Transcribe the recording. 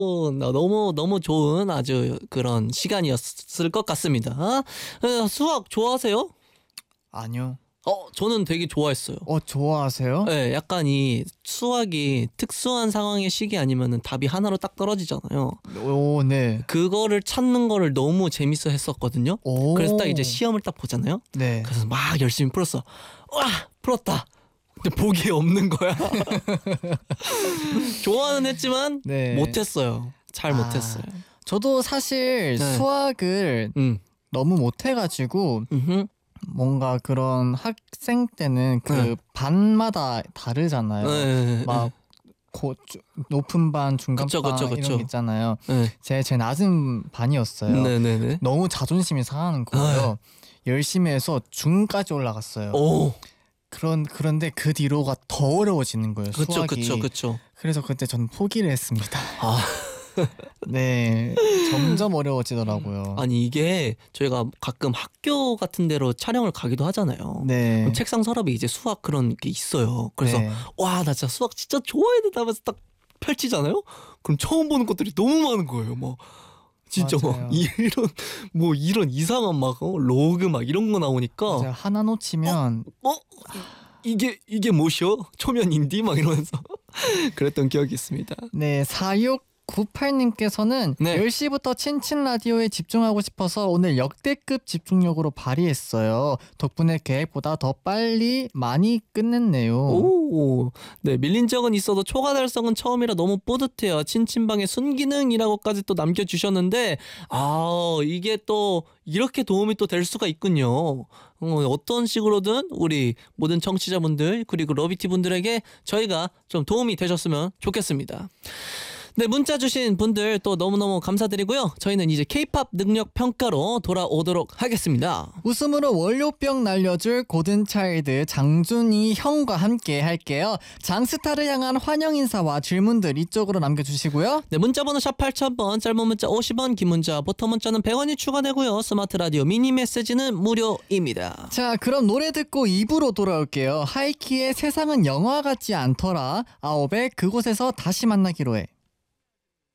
너무 너무 좋은 아주 그런 시간이었을 것 같습니다. 수학 좋아하세요? 아니요. 저는 되게 좋아했어요. 좋아하세요? 네, 약간 이 수학이 특수한 상황의 시기 아니면은 답이 하나로 딱 떨어지잖아요. 오, 네. 그거를 찾는 거를 너무 재밌어 했었거든요. 오. 그래서 딱 이제 시험을 딱 보잖아요. 네. 그래서 막 열심히 풀었어. 와, 풀었다. 근데 보기에 없는 거야. 좋아는 했지만 네. 못했어요. 잘 못했어요. 저도 사실 네. 수학을 너무 못해가지고 음흠. 뭔가 그런 학생 때는 그 네. 반마다 다르잖아요. 네. 막 높은 반, 중간 그쵸, 반 그쵸, 그쵸. 이런 게 있잖아요. 네. 제일 낮은 반이었어요. 네네네. 너무 자존심이 상하는 거예요. 열심히 해서 중까지 올라갔어요. 오. 그런데 그 뒤로가 더 어려워지는 거예요. 그쵸, 수학이. 그쵸. 그래서 그때 저는 포기를 했습니다. 아. 네, 점점 어려워지더라고요. 아니 이게 저희가 가끔 학교 같은 데로 촬영을 가기도 하잖아요. 네. 그럼 책상 서랍에 이제 수학 그런 게 있어요. 그래서 네. 와, 나 진짜 수학 진짜 좋아해야 된다 하면서 딱 펼치잖아요. 그럼 처음 보는 것들이 너무 많은 거예요. 막 진짜 맞아요. 막 이런 이상한 막 로그 막 이런 거 나오니까 맞아요. 하나 놓치면 이게 뭐시여? 초면인디? 막 이러면서 그랬던 기억이 있습니다. 네, 4698님께서는 네. 10시부터 친친 라디오에 집중하고 싶어서 오늘 역대급 집중력으로 발휘했어요. 덕분에 계획보다 더 빨리 많이 끝냈네요. 오, 네, 밀린 적은 있어도 초과 달성은 처음이라 너무 뿌듯해요. 친친방의 순기능이라고까지 또 남겨주셨는데, 이게 또 이렇게 도움이 또 될 수가 있군요. 어떤 식으로든 우리 모든 청취자분들 그리고 러비티 분들에게 저희가 좀 도움이 되셨으면 좋겠습니다. 네, 문자 주신 분들 또 너무너무 감사드리고요. 저희는 이제 K-POP 능력 평가로 돌아오도록 하겠습니다. 웃음으로 월요병 날려줄 고든차일드 장준이 형과 함께 할게요. 장스타를 향한 환영 인사와 질문들 이쪽으로 남겨주시고요. 네, 문자번호 샵 8000번, 짧은 문자 50원, 긴 문자, 보통 문자는 100원이 추가되고요. 스마트 라디오 미니 메시지는 무료입니다. 자, 그럼 노래 듣고 2부로 돌아올게요. 하이키의 세상은 영화 같지 않더라. 아홉의 그곳에서 다시 만나기로 해.